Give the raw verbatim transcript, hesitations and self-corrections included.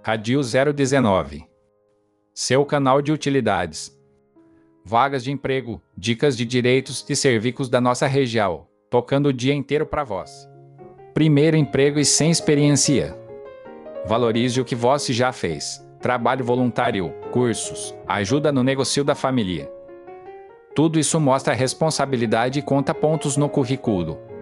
Radio zero dezenove. Seu canal de utilidades. Vagas de emprego, dicas de direitos e serviços da nossa região, tocando o dia inteiro para vós. Primeiro emprego e sem experiência. Valorize o que você já fez. Trabalho voluntário, cursos, ajuda no negócio da família. Tudo isso mostra responsabilidade e conta pontos no currículo.